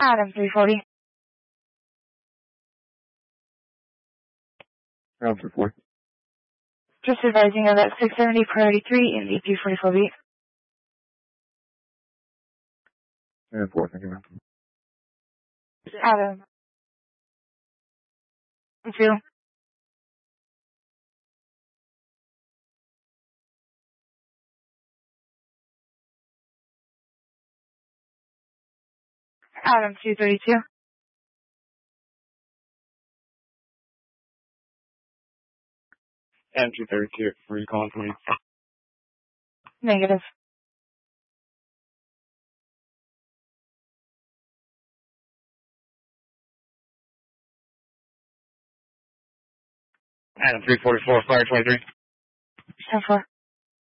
Adam 340. Adam 340. Just advising of that 670 priority 3 in the 344B. And 4, thank you, ma'am. Adam 2. Adam 232. Adam 232, where are you calling from? Negative. Adam 344, fire 23. 10-4.